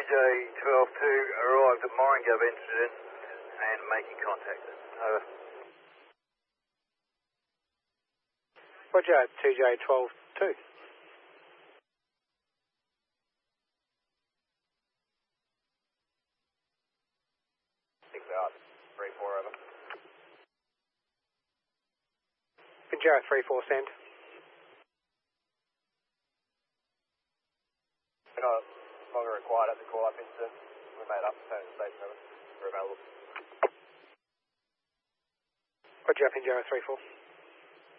TJ-12-2 arrived at Morringove incident and making contact. Over. Roger, TJ-12-2. Out. 3-4 over. Pinjarra 3-4 send. We're no longer required at the call up incident. We made up turn to station over. We're available. Roger, Pinjarra 3-4.